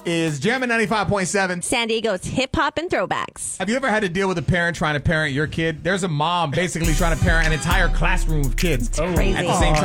is Jammin' 95.7. San Diego's hip hop and throwbacks. Have you ever had to deal with a parent trying to parent your kid? There's a mom basically trying to parent an entire classroom of kids Crazy. at the same time.